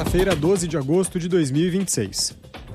quinta-feira, 12 de agosto de 2026.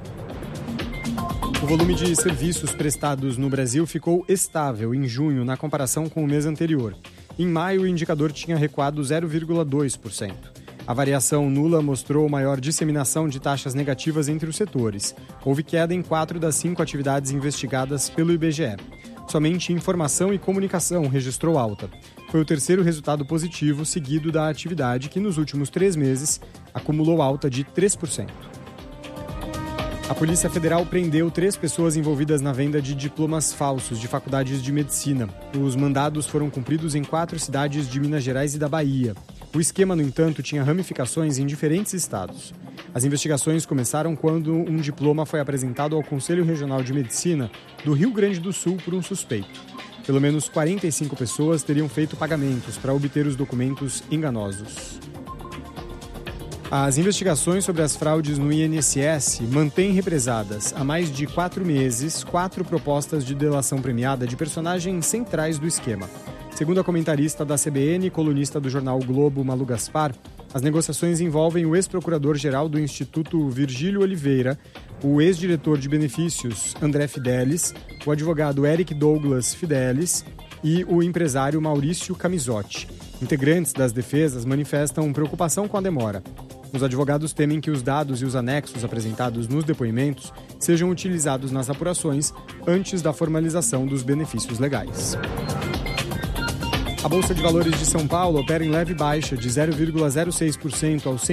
O volume de serviços prestados no Brasil ficou estável em junho na comparação com o mês anterior. Em maio, o indicador tinha recuado 0,2%. A variação nula mostrou maior disseminação de taxas negativas entre os setores. Houve queda em 4 das 5 atividades investigadas pelo IBGE. Somente informação e comunicação registrou alta. Foi o terceiro resultado positivo, seguido da atividade que, nos últimos 3 meses, acumulou alta de 3%. A Polícia Federal prendeu 3 pessoas envolvidas na venda de diplomas falsos de faculdades de medicina. Os mandados foram cumpridos em 4 cidades de Minas Gerais e da Bahia. O esquema, no entanto, tinha ramificações em diferentes estados. As investigações começaram quando um diploma foi apresentado ao Conselho Regional de Medicina do Rio Grande do Sul por um suspeito. Pelo menos 45 pessoas teriam feito pagamentos para obter os documentos enganosos. As investigações sobre as fraudes no INSS mantêm represadas há mais de 4 meses 4 propostas de delação premiada de personagens centrais do esquema. Segundo a comentarista da CBN e colunista do jornal Globo, Malu Gaspar, as negociações envolvem o ex-procurador-geral do Instituto Virgílio Oliveira, o ex-diretor de benefícios André Fidelis, o advogado Eric Douglas Fidelis e o empresário Maurício Camisotti. Integrantes das defesas manifestam preocupação com a demora. Os advogados temem que os dados e os anexos apresentados nos depoimentos sejam utilizados nas apurações antes da formalização dos benefícios legais. A Bolsa de Valores de São Paulo opera em leve baixa de 0,06% aos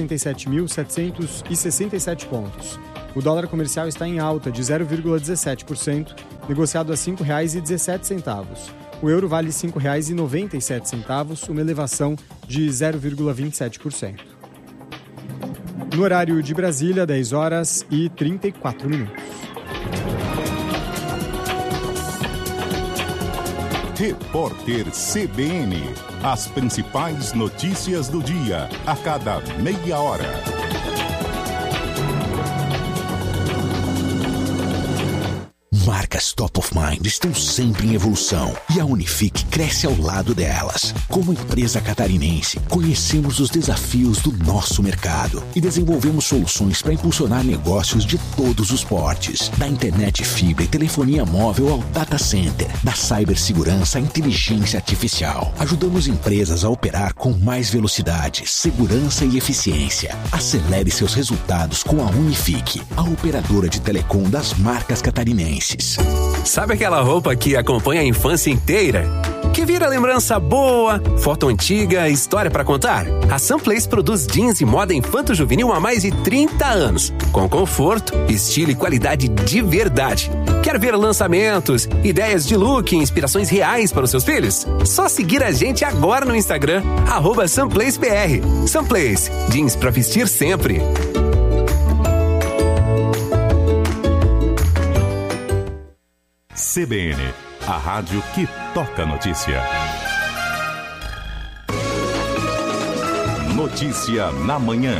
167.767 pontos. O dólar comercial está em alta de 0,17%, negociado a R$ 5,17. O euro vale R$ 5,97, uma elevação de 0,27%. No horário de Brasília, 10 horas e 34 minutos. Repórter CBN. As principais notícias do dia, a cada meia hora. Marcas top of mind estão sempre em evolução e a Unifique cresce ao lado delas. Como empresa catarinense, conhecemos os desafios do nosso mercado e desenvolvemos soluções para impulsionar negócios de todos os portes. Da internet fibra e telefonia móvel ao data center, da cibersegurança à inteligência artificial. Ajudamos empresas a operar com mais velocidade, segurança e eficiência. Acelere seus resultados com a Unifique, a operadora de telecom das marcas catarinenses. Sabe aquela roupa que acompanha a infância inteira? Que vira lembrança boa, foto antiga, história pra contar? A Sunplace produz jeans e moda infanto-juvenil há mais de 30 anos, com conforto, estilo e qualidade de verdade. Quer ver lançamentos, ideias de look e inspirações reais para os seus filhos? Só seguir a gente agora no Instagram, @SunplaceBR. Sunplace, jeans pra vestir sempre. CBN, a rádio que toca notícia. Notícia na manhã.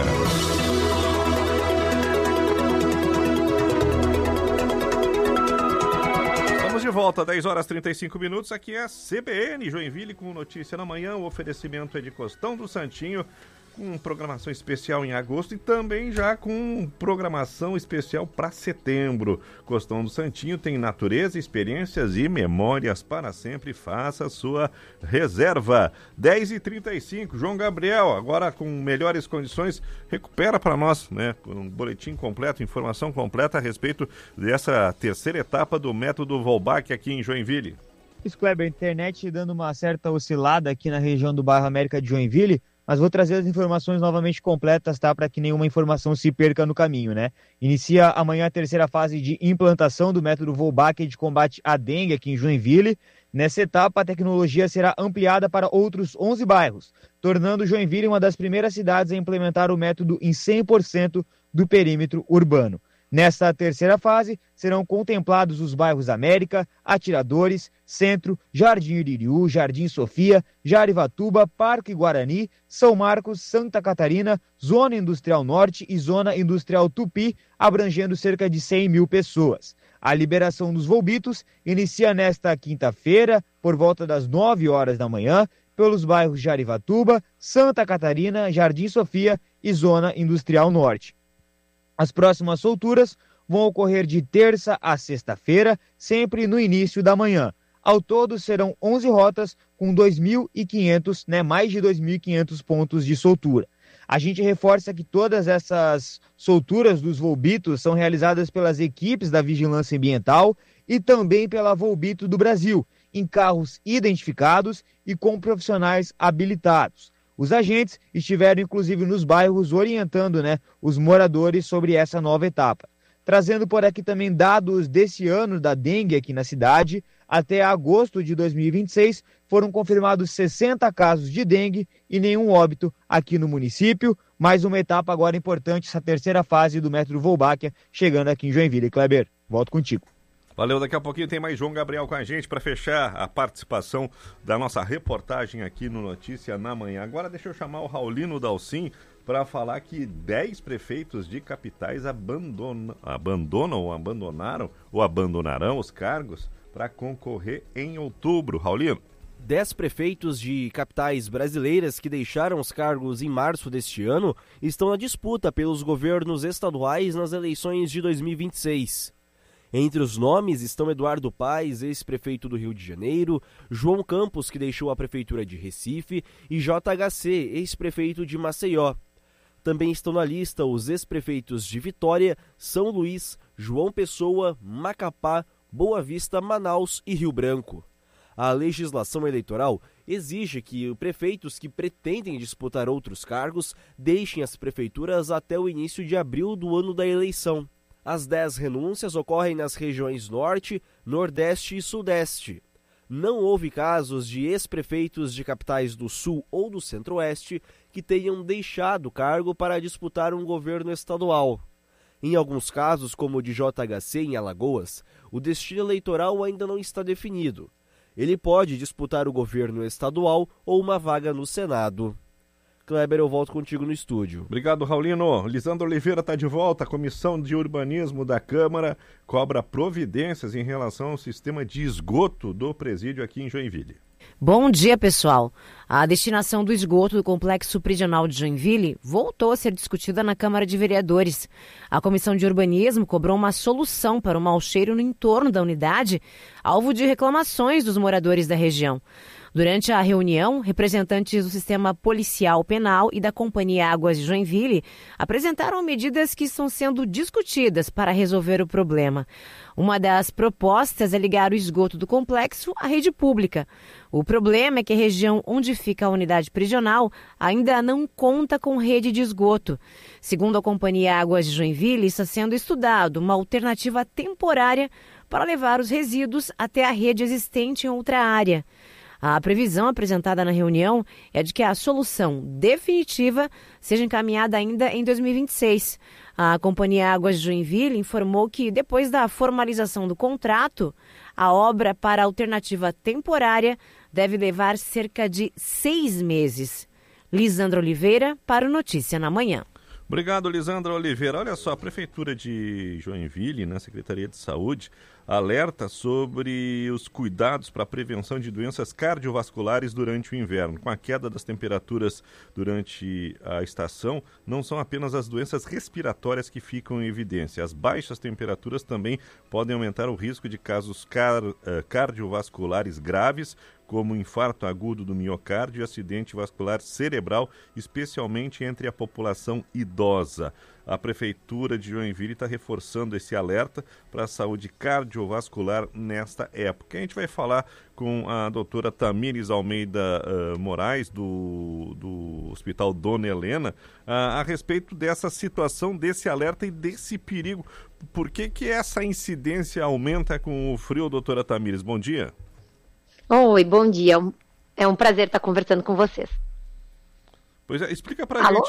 Estamos de volta, 10 horas e 35 minutos. Aqui é a CBN Joinville com notícia na manhã. O oferecimento é de Costão do Santinho, com programação especial em agosto e também já com programação especial para setembro. Costão do Santinho tem natureza, experiências e memórias para sempre. Faça a sua reserva. 10h35, João Gabriel, agora com melhores condições, recupera para nós, né, um boletim completo, informação completa a respeito dessa terceira etapa do método Volbach aqui em Joinville. Isso, Kleber, a internet dando uma certa oscilada aqui na região do bairro América de Joinville, mas vou trazer as informações novamente completas, tá? Para que nenhuma informação se perca no caminho, né? Inicia amanhã a terceira fase de implantação do método Volbach de combate à dengue aqui em Joinville. Nessa etapa, a tecnologia será ampliada para outros 11 bairros, tornando Joinville uma das primeiras cidades a implementar o método em 100% do perímetro urbano. Nesta terceira fase, serão contemplados os bairros América, Atiradores, Centro, Jardim Iririú, Jardim Sofia, Jarivatuba, Parque Guarani, São Marcos, Santa Catarina, Zona Industrial Norte e Zona Industrial Tupi, abrangendo cerca de 100 mil pessoas. A liberação dos Volbitos inicia nesta quinta-feira, por volta das 9 horas da manhã, pelos bairros Jarivatuba, Santa Catarina, Jardim Sofia e Zona Industrial Norte. As próximas solturas vão ocorrer de terça a sexta-feira, sempre no início da manhã. Ao todo, serão 11 rotas com 2.500, mais de 2.500 pontos de soltura. A gente reforça que todas essas solturas dos Volbitos são realizadas pelas equipes da Vigilância Ambiental e também pela Volbito do Brasil, em carros identificados e com profissionais habilitados. Os agentes estiveram, inclusive, nos bairros orientando os moradores sobre essa nova etapa. Trazendo por aqui também dados desse ano da dengue aqui na cidade, até agosto de 2026 foram confirmados 60 casos de dengue e nenhum óbito aqui no município. Mais uma etapa agora importante, essa terceira fase do método Wolbachia, chegando aqui em Joinville. Kleber, volto contigo. Valeu, daqui a pouquinho tem mais João Gabriel com a gente para fechar a participação da nossa reportagem aqui no Notícia na Manhã. Agora deixa eu chamar o Raulino Dalcin para falar que 10 prefeitos de capitais abandonaram ou abandonarão os cargos para concorrer em outubro. Raulino. 10 prefeitos de capitais brasileiras que deixaram os cargos em março deste ano estão na disputa pelos governos estaduais nas eleições de 2026. Entre os nomes estão Eduardo Paes, ex-prefeito do Rio de Janeiro, João Campos, que deixou a prefeitura de Recife, e JHC, ex-prefeito de Maceió. Também estão na lista os ex-prefeitos de Vitória, São Luís, João Pessoa, Macapá, Boa Vista, Manaus e Rio Branco. A legislação eleitoral exige que prefeitos que pretendem disputar outros cargos deixem as prefeituras até o início de abril do ano da eleição. As 10 renúncias ocorrem nas regiões Norte, Nordeste e Sudeste. Não houve casos de ex-prefeitos de capitais do Sul ou do Centro-Oeste que tenham deixado o cargo para disputar um governo estadual. Em alguns casos, como o de JHC em Alagoas, o destino eleitoral ainda não está definido. Ele pode disputar o governo estadual ou uma vaga no Senado. Kleber, eu volto contigo no estúdio. Obrigado, Raulino. Lisandro Oliveira está de volta. A Comissão de Urbanismo da Câmara cobra providências em relação ao sistema de esgoto do presídio aqui em Joinville. Bom dia, pessoal. A destinação do esgoto do Complexo Prisional de Joinville voltou a ser discutida na Câmara de Vereadores. A Comissão de Urbanismo cobrou uma solução para o mau cheiro no entorno da unidade, alvo de reclamações dos moradores da região. Durante a reunião, representantes do Sistema Policial Penal e da Companhia Águas de Joinville apresentaram medidas que estão sendo discutidas para resolver o problema. Uma das propostas é ligar o esgoto do complexo à rede pública. O problema é que a região onde fica a unidade prisional ainda não conta com rede de esgoto. Segundo a Companhia Águas de Joinville, está sendo estudado uma alternativa temporária para levar os resíduos até a rede existente em outra área. A previsão apresentada na reunião é de que a solução definitiva seja encaminhada ainda em 2026. A Companhia Águas de Joinville informou que, depois da formalização do contrato, a obra para a alternativa temporária deve levar cerca de 6 meses. Lisandro Oliveira, para o Notícia na Manhã. Obrigado, Lisandro Oliveira. Olha só, a Prefeitura de Joinville, na Secretaria de Saúde, alerta sobre os cuidados para a prevenção de doenças cardiovasculares durante o inverno. Com a queda das temperaturas durante a estação, não são apenas as doenças respiratórias que ficam em evidência. As baixas temperaturas também podem aumentar o risco de casos cardiovasculares graves, como infarto agudo do miocárdio e acidente vascular cerebral, especialmente entre a população idosa. A Prefeitura de Joinville está reforçando esse alerta para a saúde cardiovascular nesta época. A gente vai falar com a doutora Tamires Almeida Moraes, do Hospital Dona Helena, a respeito dessa situação, desse alerta e desse perigo. Por que essa incidência aumenta com o frio, doutora Tamires? Bom dia. Oi, bom dia. É um prazer estar conversando com vocês. Pois é, explica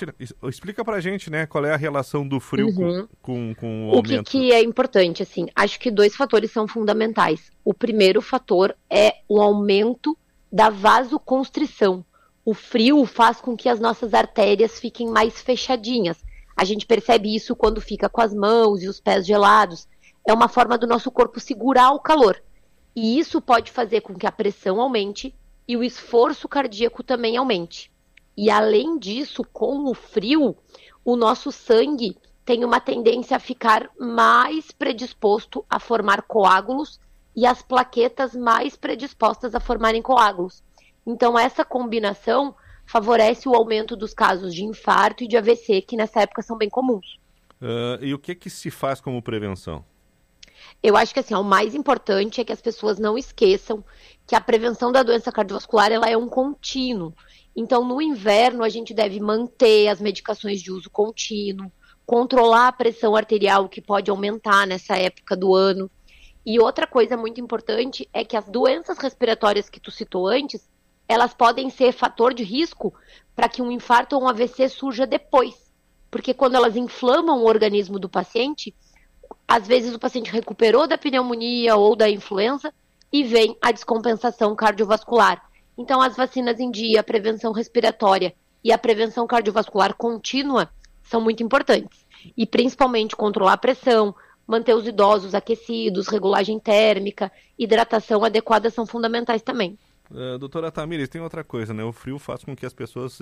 pra gente, né, qual é a relação do frio com o aumento. O que é importante, assim, acho que 2 fatores são fundamentais. O primeiro fator é o aumento da vasoconstrição. O frio faz com que as nossas artérias fiquem mais fechadinhas. A gente percebe isso quando fica com as mãos e os pés gelados. É uma forma do nosso corpo segurar o calor. E isso pode fazer com que a pressão aumente e o esforço cardíaco também aumente. E além disso, com o frio, o nosso sangue tem uma tendência a ficar mais predisposto a formar coágulos e as plaquetas mais predispostas a formarem coágulos. Então, essa combinação favorece o aumento dos casos de infarto e de AVC, que nessa época são bem comuns. E o que se faz como prevenção? Eu acho que assim, o mais importante é que as pessoas não esqueçam que a prevenção da doença cardiovascular ela é um contínuo. Então, no inverno, a gente deve manter as medicações de uso contínuo, controlar a pressão arterial, que pode aumentar nessa época do ano. E outra coisa muito importante é que as doenças respiratórias que tu citou antes, elas podem ser fator de risco para que um infarto ou um AVC surja depois. Porque quando elas inflamam o organismo do paciente, às vezes o paciente recuperou da pneumonia ou da influenza e vem a descompensação cardiovascular. Então, as vacinas em dia, a prevenção respiratória e a prevenção cardiovascular contínua são muito importantes. E principalmente controlar a pressão, manter os idosos aquecidos, regulagem térmica, hidratação adequada são fundamentais também. Doutora Tamires, tem outra coisa, né? O frio faz com que as pessoas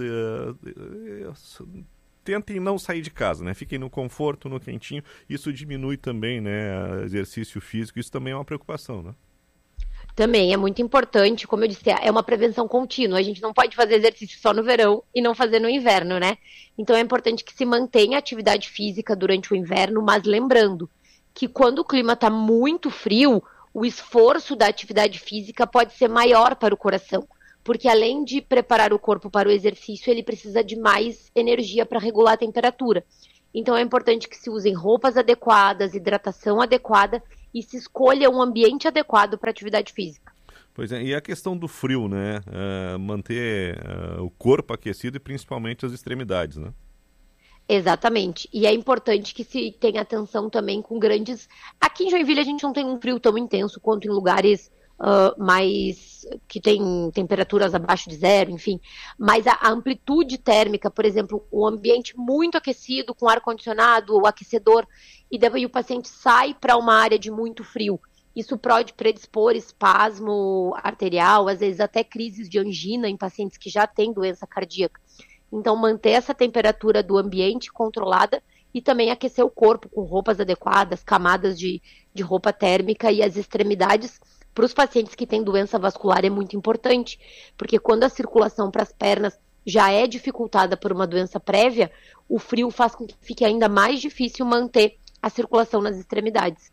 tentem não sair de casa, né? Fiquem no conforto, no quentinho. Isso diminui também, né? Exercício físico, isso também é uma preocupação, né? Também é muito importante, como eu disse, é uma prevenção contínua. A gente não pode fazer exercício só no verão e não fazer no inverno, né? Então é importante que se mantenha atividade física durante o inverno, mas lembrando que quando o clima está muito frio, o esforço da atividade física pode ser maior para o coração, porque além de preparar o corpo para o exercício, ele precisa de mais energia para regular a temperatura. Então é importante que se usem roupas adequadas, hidratação adequada e se escolha um ambiente adequado para a atividade física. Pois é, e a questão do frio, né? Manter o corpo aquecido e principalmente as extremidades, né? Exatamente. E é importante que se tenha atenção também com grandes... Aqui em Joinville a gente não tem um frio tão intenso quanto em lugares mais que tem temperaturas abaixo de zero, enfim. Mas a amplitude térmica, por exemplo, um ambiente muito aquecido com ar-condicionado ou aquecedor, e daí o paciente sai para uma área de muito frio. Isso pode predispor espasmo arterial, às vezes até crises de angina em pacientes que já têm doença cardíaca. Então, manter essa temperatura do ambiente controlada e também aquecer o corpo com roupas adequadas, camadas de roupa térmica e as extremidades. Para os pacientes que têm doença vascular é muito importante, porque quando a circulação para as pernas já é dificultada por uma doença prévia, o frio faz com que fique ainda mais difícil manter a circulação nas extremidades.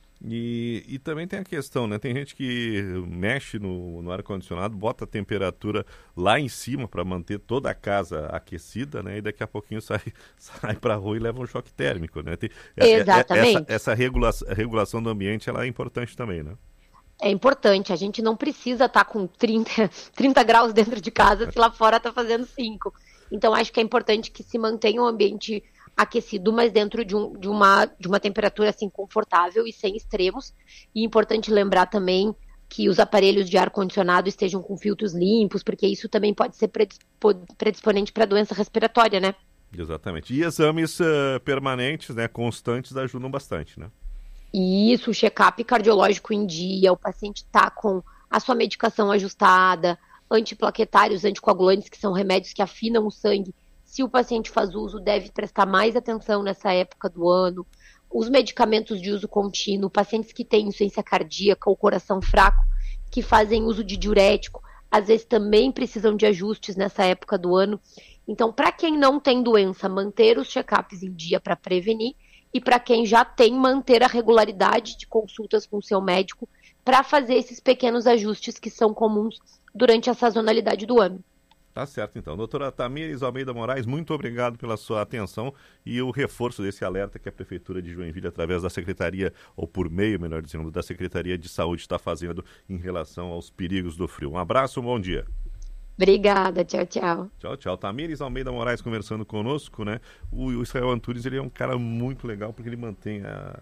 E também tem a questão, né? Tem gente que mexe no ar-condicionado, bota a temperatura lá em cima para manter toda a casa aquecida, né? E daqui a pouquinho sai para a rua e leva um choque térmico, né? Exatamente. Essa regulação do ambiente ela é importante também, né? É importante, a gente não precisa estar com 30 graus dentro de casa se lá fora está fazendo 5. Então, acho que é importante que se mantenha um ambiente aquecido, mas dentro de uma temperatura assim confortável e sem extremos. E é importante lembrar também que os aparelhos de ar-condicionado estejam com filtros limpos, porque isso também pode ser predisponente para doença respiratória, né? Exatamente. E exames permanentes, né, constantes, ajudam bastante, né? Isso, o check-up cardiológico em dia, o paciente está com a sua medicação ajustada, antiplaquetários, anticoagulantes, que são remédios que afinam o sangue. Se o paciente faz uso, deve prestar mais atenção nessa época do ano. Os medicamentos de uso contínuo, pacientes que têm insuficiência cardíaca ou coração fraco, que fazem uso de diurético, às vezes também precisam de ajustes nessa época do ano. Então, para quem não tem doença, manter os check-ups em dia para prevenir, e para quem já tem, manter a regularidade de consultas com o seu médico para fazer esses pequenos ajustes que são comuns durante a sazonalidade do ano. Tá certo, então. Doutora Tamires Almeida Moraes, muito obrigado pela sua atenção e o reforço desse alerta que a Prefeitura de Joinville, através da Secretaria, ou por meio, melhor dizendo, da Secretaria de Saúde, está fazendo em relação aos perigos do frio. Um abraço, um bom dia. Obrigada, tchau, tchau. Tchau, tchau. Tamires Almeida Moraes conversando conosco, né? O Israel Antunes, ele é um cara muito legal porque ele mantém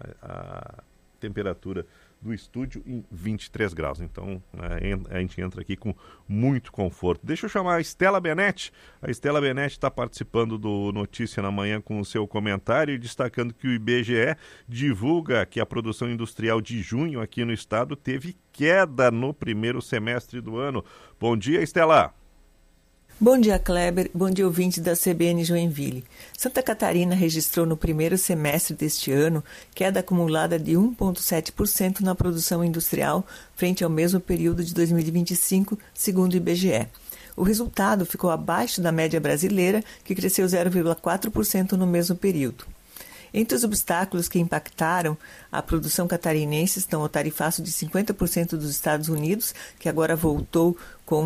a temperatura do estúdio em 23 graus. Então, a gente entra aqui com muito conforto. Deixa eu chamar a Estela Benetti. A Estela Benetti está participando do Notícia na Manhã com o seu comentário, destacando que o IBGE divulga que a produção industrial de junho aqui no estado teve queda no primeiro semestre do ano. Bom dia, Estela. Bom dia, Kleber. Bom dia, ouvintes da CBN Joinville. Santa Catarina registrou no primeiro semestre deste ano queda acumulada de 1,7% na produção industrial frente ao mesmo período de 2025, segundo o IBGE. O resultado ficou abaixo da média brasileira, que cresceu 0,4% no mesmo período. Entre os obstáculos que impactaram a produção catarinense estão o tarifaço de 50% dos Estados Unidos, que agora voltou com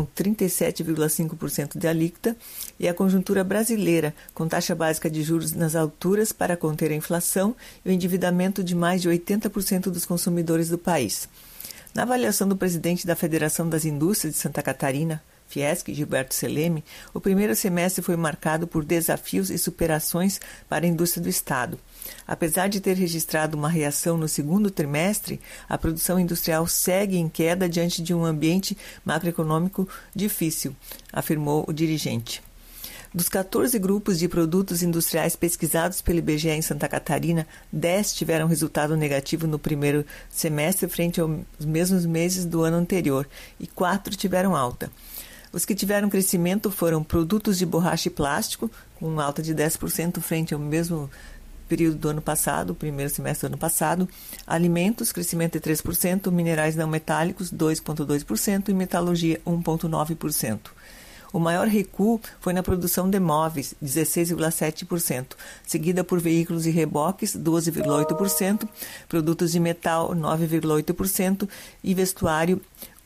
37,5% de alíquota, e a conjuntura brasileira, com taxa básica de juros nas alturas para conter a inflação e o endividamento de mais de 80% dos consumidores do país. Na avaliação do presidente da Federação das Indústrias de Santa Catarina, Fiesc, Gilberto Seleme, o primeiro semestre foi marcado por desafios e superações para a indústria do Estado. Apesar de ter registrado uma reação no segundo trimestre, a produção industrial segue em queda diante de um ambiente macroeconômico difícil, afirmou o dirigente. Dos 14 grupos de produtos industriais pesquisados pelo IBGE em Santa Catarina, 10 tiveram resultado negativo no primeiro semestre frente aos mesmos meses do ano anterior e 4 tiveram alta. Os que tiveram crescimento foram produtos de borracha e plástico, com alta de 10% frente ao mesmo período do ano passado, o primeiro semestre do ano passado, alimentos, crescimento de 3%, minerais não metálicos, 2,2% e metalurgia, 1,9%. O maior recuo foi na produção de móveis, 16,7%, seguida por veículos e reboques, 12,8%, produtos de metal, 9,8% e vestuário,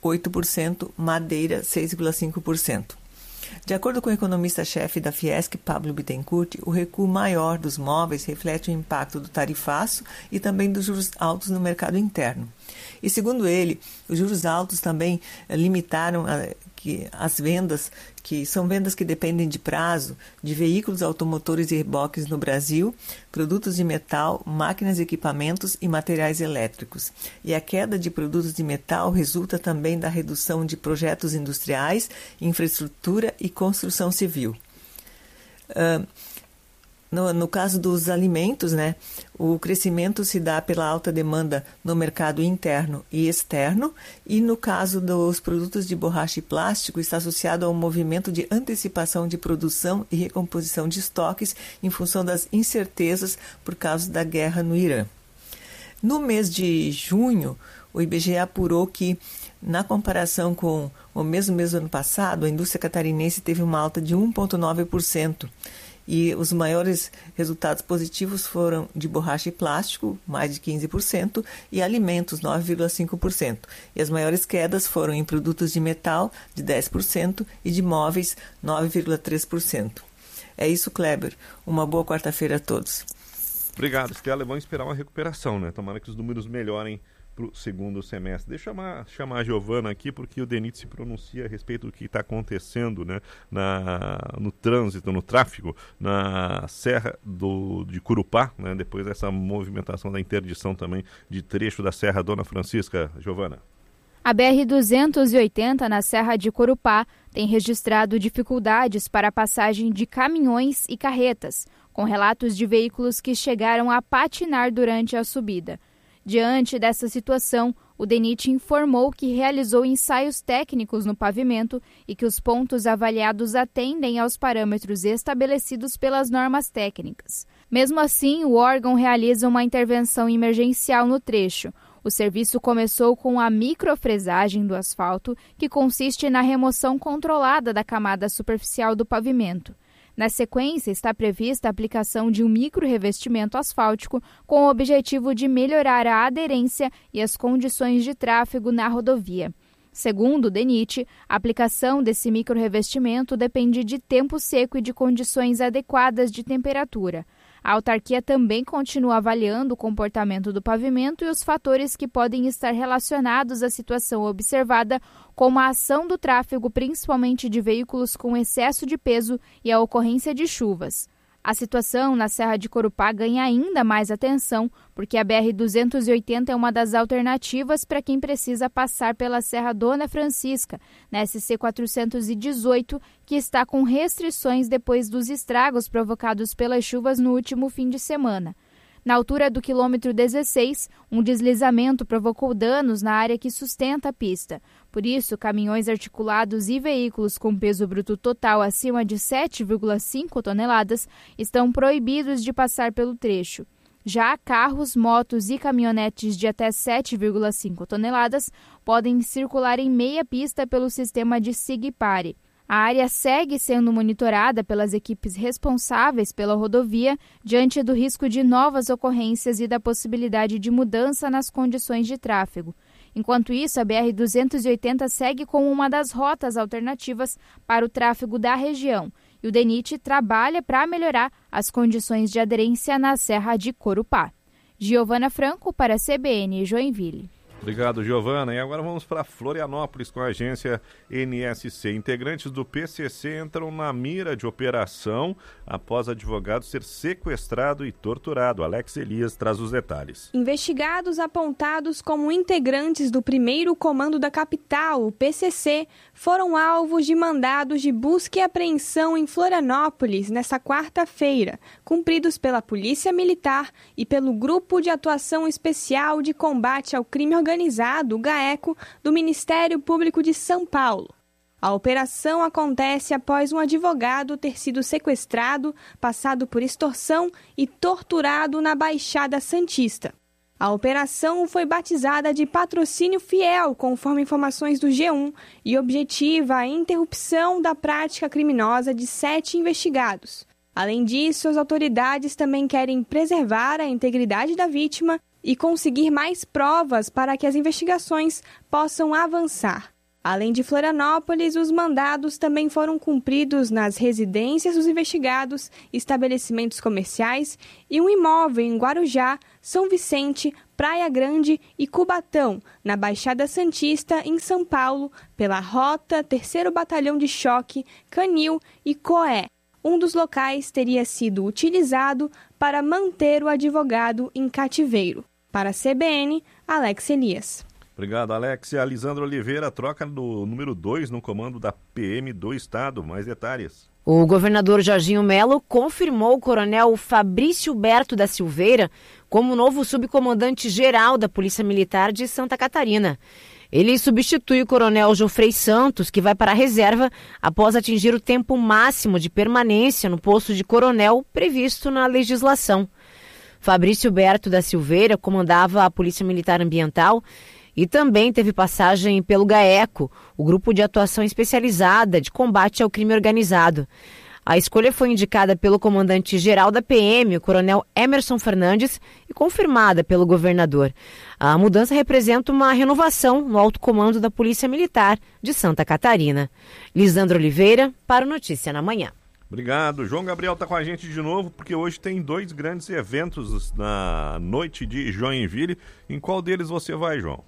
8%, madeira, 6,5%. De acordo com o economista-chefe da Fiesc, Pablo Bittencourt, o recuo maior dos móveis reflete o impacto do tarifaço e também dos juros altos no mercado interno. E, segundo ele, os juros altos também limitaram as vendas, que são vendas que dependem de prazo, de veículos automotores e reboques no Brasil, produtos de metal, máquinas e equipamentos e materiais elétricos. E a queda de produtos de metal resulta também da redução de projetos industriais, infraestrutura e construção civil. No caso dos alimentos, o crescimento se dá pela alta demanda no mercado interno e externo, e no caso dos produtos de borracha e plástico está associado ao movimento de antecipação de produção e recomposição de estoques em função das incertezas por causa da guerra no Irã. No mês de junho, o IBGE apurou que, na comparação com o mesmo mês do ano passado, a indústria catarinense teve uma alta de 1,9%. E os maiores resultados positivos foram de borracha e plástico, mais de 15%, e alimentos, 9,5%. E as maiores quedas foram em produtos de metal, de 10%, e de móveis, 9,3%. É isso, Kleber. Uma boa quarta-feira a todos. Obrigado, Estela. Vamos esperar uma recuperação, Tomara que os números melhorem para o segundo semestre. Deixa eu chamar a Giovana aqui, porque o DENIT se pronuncia a respeito do que está acontecendo no trânsito, no tráfego, na Serra de Curupá, depois dessa movimentação da interdição também de trecho da Serra Dona Francisca. Giovana. A BR-280 na Serra de Corupá tem registrado dificuldades para a passagem de caminhões e carretas, com relatos de veículos que chegaram a patinar durante a subida. Diante dessa situação, o DENIT informou que realizou ensaios técnicos no pavimento e que os pontos avaliados atendem aos parâmetros estabelecidos pelas normas técnicas. Mesmo assim, o órgão realiza uma intervenção emergencial no trecho. O serviço começou com a microfresagem do asfalto, que consiste na remoção controlada da camada superficial do pavimento. Na sequência, está prevista a aplicação de um micro-revestimento asfáltico com o objetivo de melhorar a aderência e as condições de tráfego na rodovia. Segundo o DENIT, a aplicação desse micro-revestimento depende de tempo seco e de condições adequadas de temperatura. A autarquia também continua avaliando o comportamento do pavimento e os fatores que podem estar relacionados à situação observada, como a ação do tráfego, principalmente de veículos com excesso de peso e a ocorrência de chuvas. A situação na Serra de Corupá ganha ainda mais atenção, porque a BR-280 é uma das alternativas para quem precisa passar pela Serra Dona Francisca, na SC-418, que está com restrições depois dos estragos provocados pelas chuvas no último fim de semana. Na altura do quilômetro 16, um deslizamento provocou danos na área que sustenta a pista. Por isso, caminhões articulados e veículos com peso bruto total acima de 7,5 toneladas estão proibidos de passar pelo trecho. Já carros, motos e caminhonetes de até 7,5 toneladas podem circular em meia pista pelo sistema de SIG-PARE. A área segue sendo monitorada pelas equipes responsáveis pela rodovia diante do risco de novas ocorrências e da possibilidade de mudança nas condições de tráfego. Enquanto isso, a BR-280 segue como uma das rotas alternativas para o tráfego da região e o DENIT trabalha para melhorar as condições de aderência na Serra de Corupá. Giovana Franco para a CBN Joinville. Obrigado, Giovana. E agora vamos para Florianópolis com a agência NSC. Integrantes do PCC entram na mira de operação após advogado ser sequestrado e torturado. Alex Elias traz os detalhes. Investigados apontados como integrantes do primeiro comando da capital, o PCC, foram alvos de mandados de busca e apreensão em Florianópolis nesta quarta-feira, cumpridos pela Polícia Militar e pelo Grupo de Atuação Especial de Combate ao Crime Organizado, o GAECO, do Ministério Público de São Paulo. A operação acontece após um advogado ter sido sequestrado, passado por extorsão e torturado na Baixada Santista. A operação foi batizada de Patrocínio Fiel, conforme informações do G1, e objetiva a interrupção da prática criminosa de 7 investigados. Além disso, as autoridades também querem preservar a integridade da vítima e conseguir mais provas para que as investigações possam avançar. Além de Florianópolis, os mandados também foram cumpridos nas residências dos investigados, estabelecimentos comerciais e um imóvel em Guarujá, São Vicente, Praia Grande e Cubatão, na Baixada Santista, em São Paulo, pela Rota, 3º Batalhão de Choque, Canil e Coé. Um dos locais teria sido utilizado para manter o advogado em cativeiro. Para a CBN, Alex Elias. Obrigado, Alex. A Lisandra Oliveira troca do número 2 no comando da PM do Estado. Mais detalhes. O governador Jorginho Melo confirmou o coronel Fabrício Berto da Silveira como novo subcomandante-geral da Polícia Militar de Santa Catarina. Ele substitui o coronel Jofrei Santos, que vai para a reserva após atingir o tempo máximo de permanência no posto de coronel previsto na legislação. Fabrício Berto da Silveira comandava a Polícia Militar Ambiental e também teve passagem pelo GAECO, o Grupo de Atuação Especializada de Combate ao Crime Organizado. A escolha foi indicada pelo comandante-geral da PM, o coronel Emerson Fernandes, e confirmada pelo governador. A mudança representa uma renovação no alto comando da Polícia Militar de Santa Catarina. Lisandra Oliveira, para o Notícia na Manhã. Obrigado. João Gabriel está com a gente de novo, porque hoje tem 2 grandes eventos na noite de Joinville. Em qual deles você vai, João?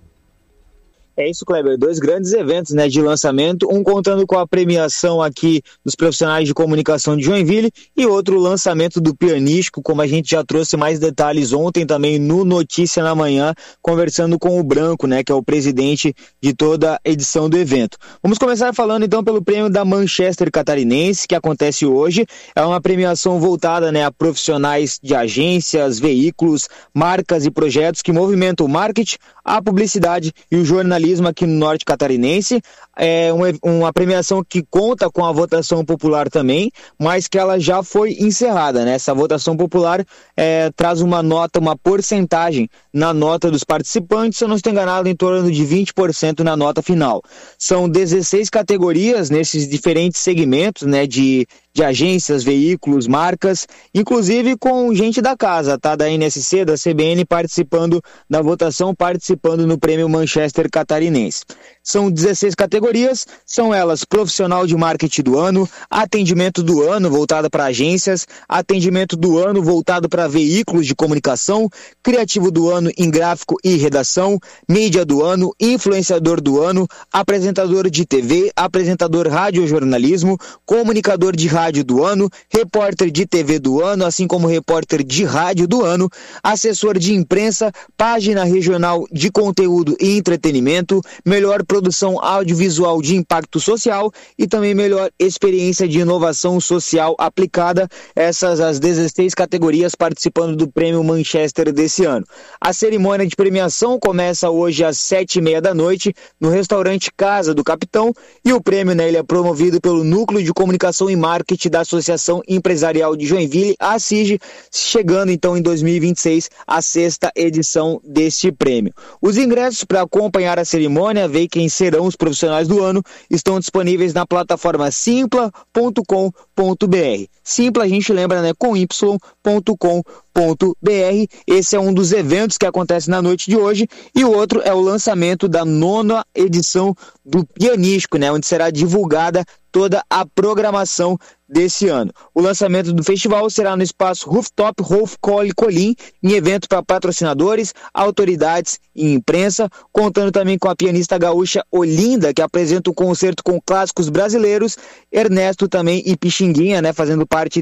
É isso, Kleber. 2 grandes eventos, né, de lançamento, um contando com a premiação aqui dos profissionais de comunicação de Joinville e outro lançamento do Pianístico, como a gente já trouxe mais detalhes ontem também no Notícia na Manhã, conversando com o Branco, né, que é o presidente de toda a edição do evento. Vamos começar falando então pelo prêmio da Manchester Catarinense, que acontece hoje. É uma premiação voltada, né, a profissionais de agências, veículos, marcas e projetos que movimentam o marketing, a publicidade e o jornalismo aqui no Norte Catarinense. É uma premiação que conta com a votação popular também, mas que ela já foi encerrada, né? Essa votação popular traz uma nota, uma porcentagem na nota dos participantes, se eu não estou enganado, em torno de 20% na nota final. São 16 categorias nesses diferentes segmentos, né, de agências, veículos, marcas, inclusive com gente da casa, tá? Da NSC, da CBN, participando da votação, participando no prêmio Manchester Catarinense. São 16 categorias, são elas profissional de marketing do ano, atendimento do ano voltado para agências, atendimento do ano voltado para veículos de comunicação, criativo do ano em gráfico e redação, mídia do ano, influenciador do ano, apresentador de TV, apresentador radiojornalismo, comunicador de rádio do ano, repórter de TV do ano, assim como repórter de rádio do ano, assessor de imprensa, página regional de conteúdo e entretenimento, melhor produção audiovisual de impacto social e também melhor experiência de inovação social aplicada. Essas as 16 categorias participando do Prêmio Manchester desse ano. A cerimônia de premiação começa hoje às 7h30 da noite no restaurante Casa do Capitão, e o prêmio, né, ele é promovido pelo Núcleo de Comunicação e Marketing da Associação Empresarial de Joinville, a ACIG, chegando então em 2026 a 6ª edição deste prêmio. Os ingressos para acompanhar a cerimônia, ver quem serão os profissionais do ano, estão disponíveis na plataforma simpla.com.br. Simpla, a gente lembra, né, com y.com.br. Esse é um dos eventos que acontece na noite de hoje, e o outro é o lançamento da 9ª edição do Pianístico, né, onde será divulgada toda a programação desse ano. O lançamento do festival será no espaço Rooftop Rolf Colin, em evento para patrocinadores, autoridades e imprensa, contando também com a pianista gaúcha Olinda, que apresenta um concerto com clássicos brasileiros, Ernesto também e Pixinguinha, né, fazendo parte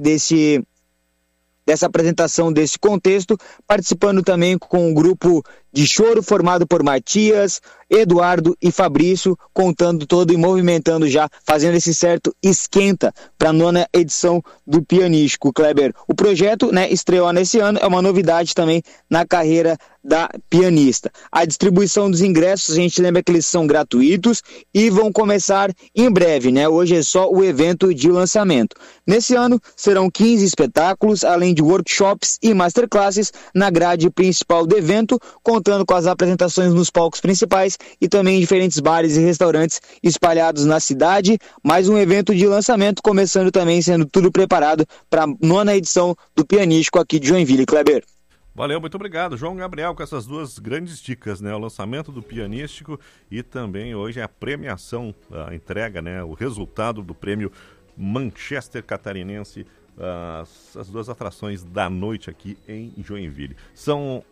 dessa apresentação, desse contexto, participando também com um grupo de choro formado por Matias, Eduardo e Fabrício, contando todo e movimentando já, fazendo esse certo esquenta para a 9ª edição do Pianístico, Kleber. O projeto, né, estreou nesse ano, é uma novidade também na carreira da pianista. A distribuição dos ingressos, a gente lembra que eles são gratuitos e vão começar em breve, né? Hoje é só o evento de lançamento. Nesse ano serão 15 espetáculos, além de workshops e masterclasses na grade principal do evento, contando com as apresentações nos palcos principais e também em diferentes bares e restaurantes espalhados na cidade. Mais um evento de lançamento começando também, sendo tudo preparado para a 9ª edição do Pianístico aqui de Joinville, Kleber. Valeu, muito obrigado, João Gabriel, com essas duas grandes dicas, né? O lançamento do Pianístico e também hoje a premiação, a entrega, né? O resultado do prêmio Manchester Catarinense, as duas atrações da noite aqui em Joinville. São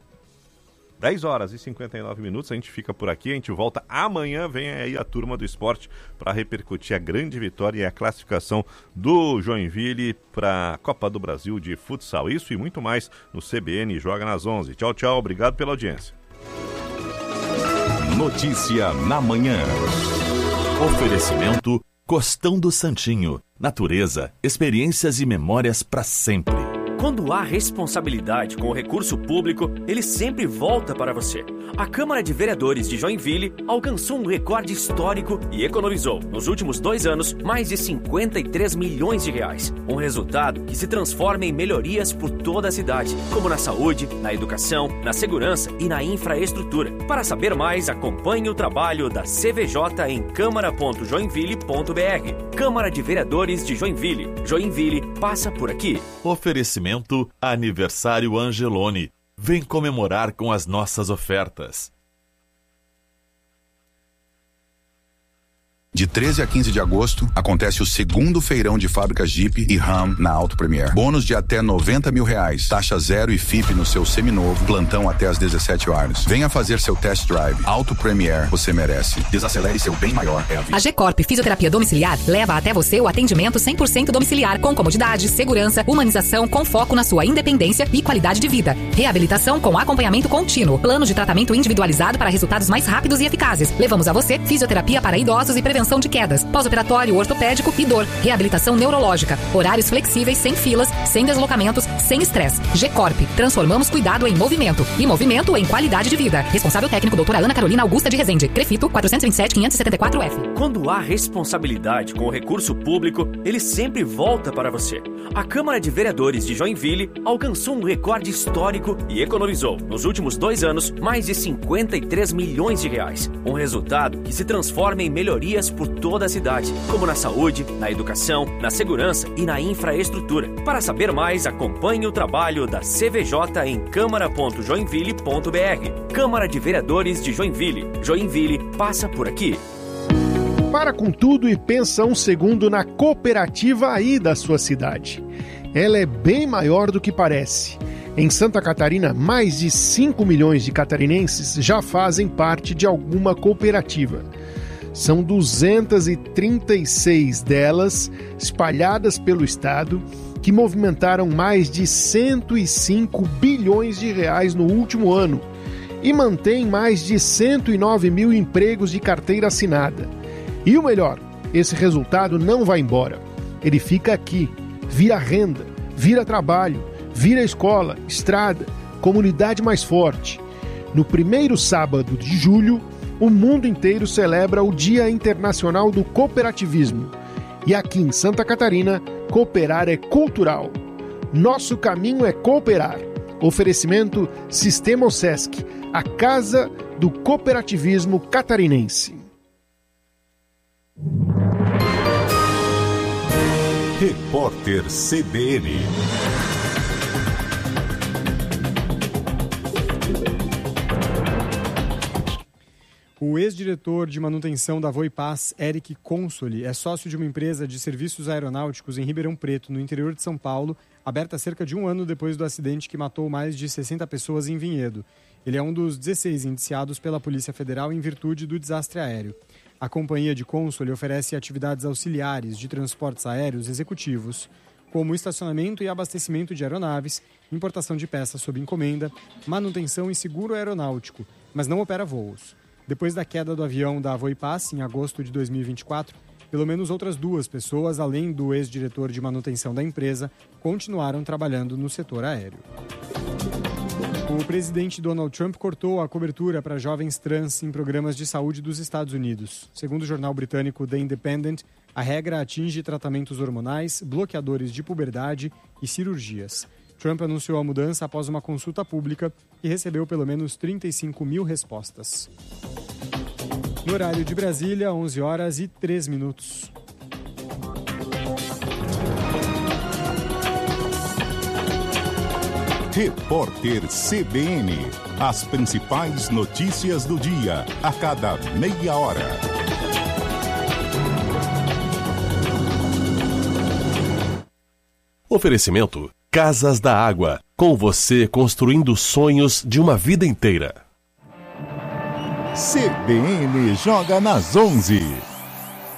10h59, a gente fica por aqui, a gente volta amanhã, vem aí a turma do esporte para repercutir a grande vitória e a classificação do Joinville para a Copa do Brasil de futsal. Isso e muito mais no CBN Joga nas 11. Tchau, tchau, obrigado pela audiência. Notícia na manhã. Oferecimento Costão do Santinho. Natureza, experiências e memórias para sempre. Quando há responsabilidade com o recurso público, ele sempre volta para você. A Câmara de Vereadores de Joinville alcançou um recorde histórico e economizou, nos últimos 2 anos, mais de 53 milhões de reais. Um resultado que se transforma em melhorias por toda a cidade, como na saúde, na educação, na segurança e na infraestrutura. Para saber mais, acompanhe o trabalho da CVJ em câmara.joinville.br. Câmara de Vereadores de Joinville. Joinville passa por aqui. Oferecimento Aniversário Angeloni. Vem comemorar com as nossas ofertas. De 13 a 15 de agosto, acontece o 2º feirão de fábricas Jeep e Ram na Auto Premier. Bônus de até R$90 mil, taxa zero e FIP no seu seminovo, plantão até às 17 horas. Venha fazer seu test drive. Auto Premier, você merece. Desacelere seu bem maior, é a vida. A G-Corp Fisioterapia Domiciliar leva até você o atendimento 100% domiciliar, com comodidade, segurança, humanização, com foco na sua independência e qualidade de vida. Reabilitação com acompanhamento contínuo. Plano de tratamento individualizado para resultados mais rápidos e eficazes. Levamos a você fisioterapia para idosos e prevenção de quedas, pós-operatório, ortopédico e dor, reabilitação neurológica, horários flexíveis, sem filas, sem deslocamentos, sem estresse. G-Corp, transformamos cuidado em movimento e movimento em qualidade de vida. Responsável técnico doutora Ana Carolina Augusta de Rezende, Crefito 427-574F. Quando há responsabilidade com o recurso público, ele sempre volta para você. A Câmara de Vereadores de Joinville alcançou um recorde histórico e economizou, nos últimos 2 anos, mais de 53 milhões de reais. Um resultado que se transforma em melhorias por toda a cidade, como na saúde, na educação, na segurança e na infraestrutura. Para saber mais, acompanhe o trabalho da CVJ em câmara.joinville.br. Câmara de Vereadores de Joinville. Joinville passa por aqui. Para com tudo e pensa um segundo na cooperativa aí da sua cidade. Ela é bem maior do que parece. Em Santa Catarina, mais de 5 milhões de catarinenses já fazem parte de alguma cooperativa. São 236 delas espalhadas pelo estado, que movimentaram mais de 105 bilhões de reais no último ano e mantém mais de 109 mil empregos de carteira assinada. E o melhor, esse resultado não vai embora. Ele fica aqui, vira renda, vira trabalho, vira escola, estrada, comunidade mais forte. No primeiro sábado de julho, o mundo inteiro celebra o Dia Internacional do Cooperativismo. E aqui em Santa Catarina, cooperar é cultural. Nosso caminho é cooperar. Oferecimento Sistema OSESC, a casa do cooperativismo catarinense. Repórter CBN. O ex-diretor de manutenção da Voipaz, Eric Consoli, é sócio de uma empresa de serviços aeronáuticos em Ribeirão Preto, no interior de São Paulo, aberta cerca de um ano depois do acidente que matou mais de 60 pessoas em Vinhedo. Ele é um dos 16 indiciados pela Polícia Federal em virtude do desastre aéreo. A companhia de Consoli oferece atividades auxiliares de transportes aéreos executivos, como estacionamento e abastecimento de aeronaves, importação de peças sob encomenda, manutenção e seguro aeronáutico, mas não opera voos. Depois da queda do avião da Voipaz, em agosto de 2024, pelo menos outras 2 pessoas, além do ex-diretor de manutenção da empresa, continuaram trabalhando no setor aéreo. O presidente Donald Trump cortou a cobertura para jovens trans em programas de saúde dos Estados Unidos. Segundo o jornal britânico The Independent, a regra atinge tratamentos hormonais, bloqueadores de puberdade e cirurgias. Trump anunciou a mudança após uma consulta pública e recebeu pelo menos 35 mil respostas. No horário de Brasília, 11 horas e 3 minutos. Repórter CBN. As principais notícias do dia, a cada meia hora. Oferecimento Casas da Água. Com você construindo sonhos de uma vida inteira. CBN joga nas 11.